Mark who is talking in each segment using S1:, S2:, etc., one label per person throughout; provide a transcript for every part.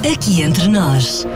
S1: Aqui entre nós.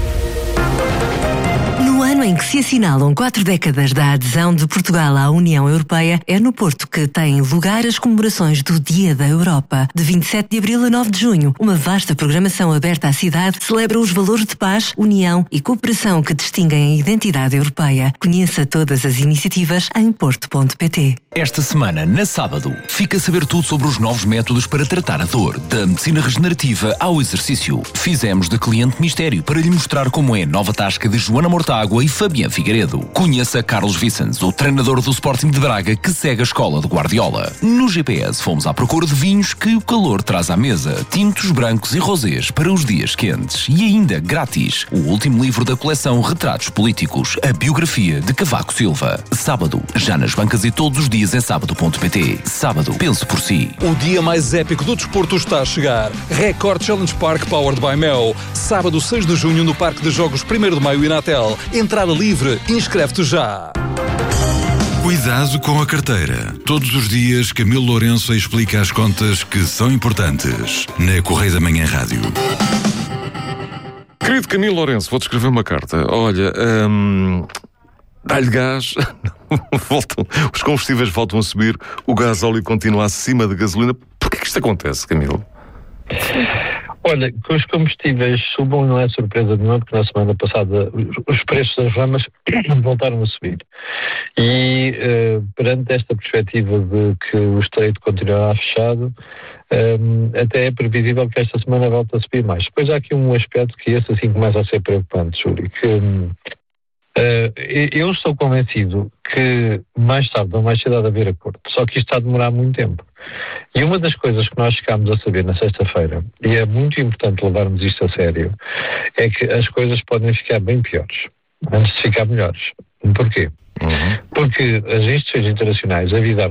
S1: No ano em que se assinalam 4 décadas da adesão de Portugal à União Europeia, é no Porto que têm lugar as comemorações do Dia da Europa. De 27 de abril a 9 de junho, uma vasta programação aberta à cidade celebra os valores de paz, união e cooperação que distinguem a identidade europeia. Conheça todas as iniciativas em porto.pt.
S2: Esta semana, na sábado, fica a saber tudo sobre os novos métodos para tratar a dor, da medicina regenerativa ao exercício. Fizemos de cliente mistério para lhe mostrar como é a nova tasca de Joana Mortágua e Fabián Figueiredo. Conheça Carlos Vicens, o treinador do Sporting de Braga que segue a escola de Guardiola. No GPS fomos à procura de vinhos que o calor traz à mesa, tintos brancos e rosés para os dias quentes. E ainda, grátis, o último livro da coleção Retratos Políticos, a biografia de Cavaco Silva. Sábado, já nas bancas e todos os dias em sábado.pt. Sábado, pense por si.
S3: O dia mais épico do desporto está a chegar. Record Challenge Park Powered by Mel. Sábado, 6 de junho, no Parque de Jogos 1º de Maio e Natel. Entrada livre. Inscreve-te já.
S4: Cuidado com a carteira. Todos os dias, Camilo Lourenço explica as contas que são importantes. Na Correio da Manhã Rádio.
S5: Querido Camilo Lourenço, vou-te escrever uma carta. Olha, dá-lhe gás, os combustíveis voltam a subir, o gás óleo continua acima da gasolina. Porquê que isto acontece, Camilo?
S6: Olha, que os combustíveis subam não é surpresa nenhuma, porque na semana passada os preços das ramas voltaram a subir. E perante esta perspectiva de que o Estreito continuará fechado, até é previsível que esta semana volte a subir mais. Depois há aqui um aspecto que esse assim começa a ser preocupante, Júlio, que eu estou convencido que mais tarde ou mais cedo há de haver acordo, só que isto está a demorar muito tempo. E uma das coisas que nós chegámos a saber na sexta-feira, e é muito importante levarmos isto a sério, é que as coisas podem ficar bem piores, antes de ficar melhores. Porquê? Porque as instituições internacionais avisaram